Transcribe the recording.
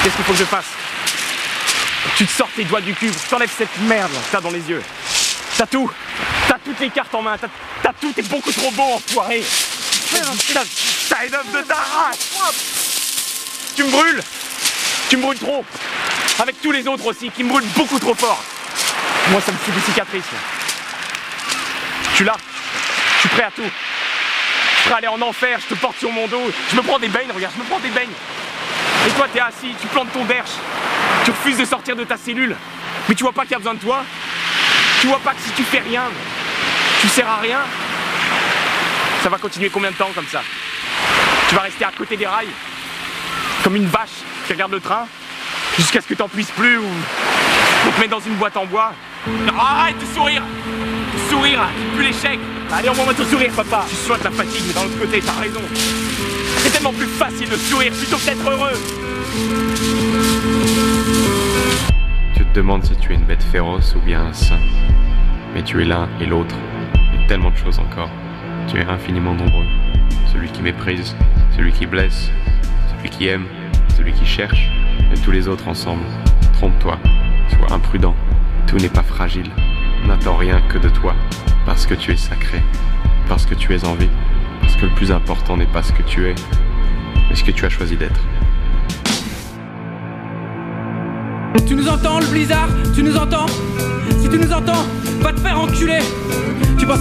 Qu'est-ce qu'il faut que je fasse? Tu te sors tes doigts du cul, t'enlèves cette merde que t'as dans les yeux. T'as tout. T'as toutes les cartes en main. T'as tout, t'es beaucoup trop beau, enfoiré. T'as une œuvre de ta race. Tu me brûles. Tu me brûles trop. Avec tous les autres aussi, qui me brûlent beaucoup trop fort. Moi, ça me fout des cicatrices. Je suis là. Je suis prêt à tout. Je suis prêt à aller en enfer. Je te porte sur mon dos. Je me prends des beignes, regarde, je me prends des beignes. Et toi, t'es assis, tu plantes ton derche. Tu refuses de sortir de ta cellule. Mais tu vois pas qu'il y a besoin de toi? Tu vois pas que si tu fais rien, tu sers à rien? Ça va continuer combien de temps comme ça? Tu vas rester à côté des rails, comme une vache qui regarde le train, jusqu'à ce que t'en puisses plus, ou on te met dans une boîte en bois. Arrête de sourire! De sourire, plus l'échec! Allez, envoie-moi ton sourire, papa! Tu sois de la fatigue, mais d'un autre côté, t'as raison. C'est tellement plus facile de sourire plutôt que d'être heureux! Tu te demandes si tu es une bête féroce ou bien un saint. Mais tu es l'un et l'autre, et tellement de choses encore. Tu es infiniment nombreux. Celui qui méprise, celui qui blesse, celui qui aime, celui qui cherche, et tous les autres ensemble. Trompe-toi, sois imprudent, tout n'est pas fragile. N'attends rien que de toi, parce que tu es sacré, parce que tu es en vie, parce que le plus important n'est pas ce que tu es, mais ce que tu as choisi d'être. Tu nous entends, le blizzard? Tu nous entends? Si tu nous entends, va te faire enculer.